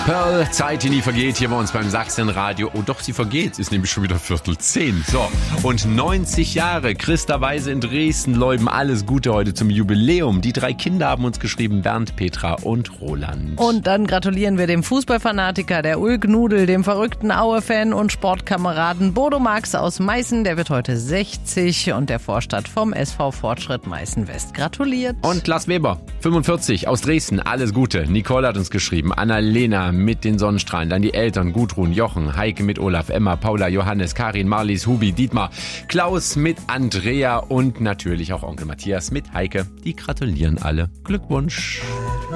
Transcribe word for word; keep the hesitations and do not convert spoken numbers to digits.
Pearl, Zeit, die nie vergeht, hier bei uns beim Sachsenradio. Oh doch, sie vergeht, ist nämlich schon wieder Viertel zehn. So, und neunzig Jahre, Christa Weise in Dresden, Leuben, alles Gute heute zum Jubiläum. Die drei Kinder haben uns geschrieben, Bernd, Petra und Roland. Und dann gratulieren wir dem Fußballfanatiker, der Ulk Nudel, dem verrückten Aue-Fan und Sportkameraden Bodo Marx aus Meißen, der wird heute sechzig, und der Vorstand vom S V Fortschritt Meißen West gratuliert. Und Lars Weber, fünfundvierzig, aus Dresden, alles Gute. Nicole hat uns geschrieben, Annalena mit den Sonnenstrahlen, dann die Eltern, Gudrun, Jochen, Heike mit Olaf, Emma, Paula, Johannes, Karin, Marlies, Hubi, Dietmar, Klaus mit Andrea und natürlich auch Onkel Matthias mit Heike. Die gratulieren alle. Glückwunsch.